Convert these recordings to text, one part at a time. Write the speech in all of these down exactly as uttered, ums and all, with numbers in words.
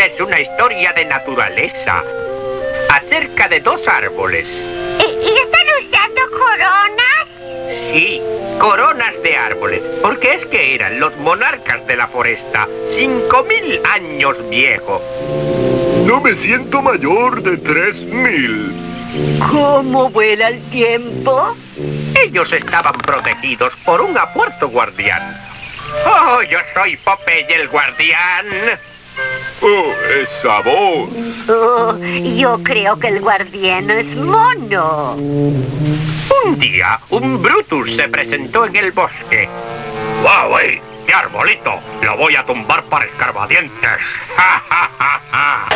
Esta es una historia de naturaleza. Acerca de dos árboles. ¿Y, y están usando coronas? Sí, coronas de árboles. Porque es que eran los monarcas de la foresta. Cinco mil años viejos. No me siento mayor de tres mil. ¿Cómo vuela el tiempo? Ellos estaban protegidos por un apuerto guardián. ¡Oh, yo soy Popeye el guardián! ¡Oh, esa voz! Oh, yo creo que el guardián es mono. Un día, un Brutus se presentó en el bosque. ¡Wow, ey! ¡Qué arbolito! ¡Lo voy a tumbar para escarbadientes! ¡Ja, ja, ja, ja!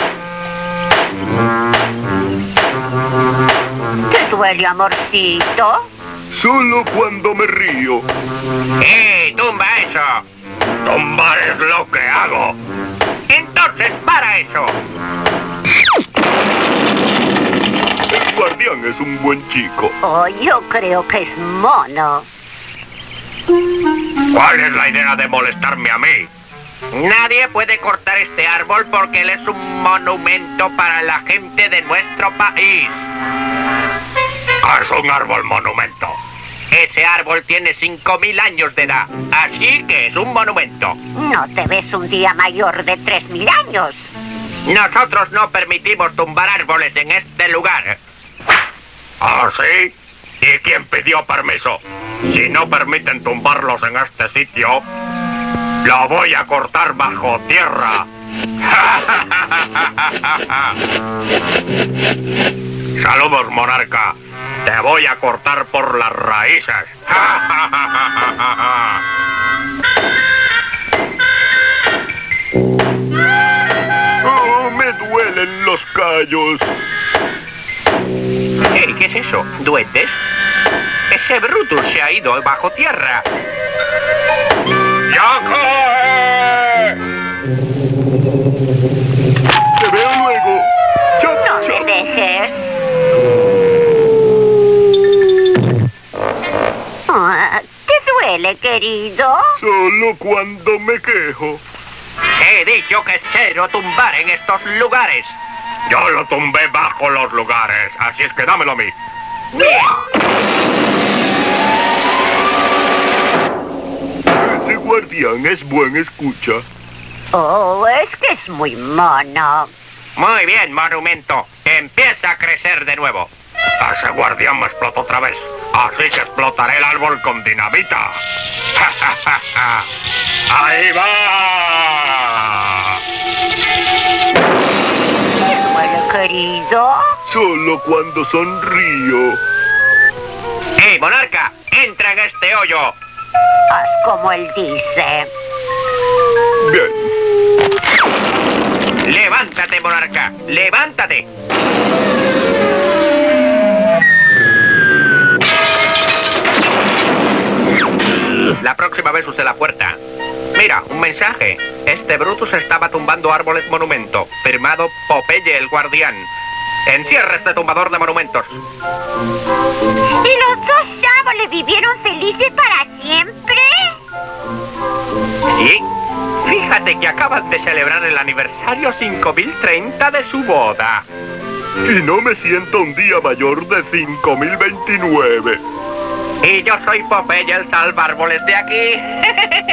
¿Te duele, amorcito? Solo cuando me río. ¡Eh, tumba eso! ¡Tumbar es lo que hago! ¡Entonces para eso! El guardián es un buen chico. Oh, yo creo que es mono. ¿Cuál es la idea de molestarme a mí? Nadie puede cortar este árbol porque él es un monumento para la gente de nuestro país. Es un árbol monumento. Ese árbol tiene cinco mil años de edad, así que es un monumento. No te ves un día mayor de tres mil años. Nosotros no permitimos tumbar árboles en este lugar. ¿Ah, sí? ¿Y quién pidió permiso? Si no permiten tumbarlos en este sitio, lo voy a cortar bajo tierra. Saludos, monarca. Te voy a cortar por las raíces. ¡Oh, me duelen los callos! Hey, ¿qué es eso? ¿Duendes? Ese Brutus se ha ido bajo tierra. ¡Yoko! ¡Te veo luego! ¡Chao, No chao! me dejes. Ah, ¿te duele, querido? Solo cuando me quejo. He dicho que es cero tumbar en estos lugares. Yo lo tumbé bajo los lugares, así es que dámelo a mí. Ese guardián es buen escucha. Oh, es que es muy mono. Muy bien, monumento. Empieza a crecer de nuevo. Ese guardián me explotó otra vez. Así que explotaré el árbol con dinamita. ¡Ahí va! ¿Te duele, querido? Solo cuando sonrío. ¡Hey, monarca! ¡Entra en este hoyo! Haz como él dice. Bien. ¡Levántate, monarca! ¡Levántate! La próxima vez use la puerta. Mira, un mensaje. Este Brutus estaba tumbando árboles monumento. Firmado Popeye el guardián. Encierra este tumbador de monumentos. ¿Y los dos árboles vivieron felices para siempre? Sí. Fíjate que acaban de celebrar el aniversario cinco mil treinta de su boda. Y no me siento un día mayor de cinco mil veintinueve. Y yo soy Popeye el salva árboles de aquí.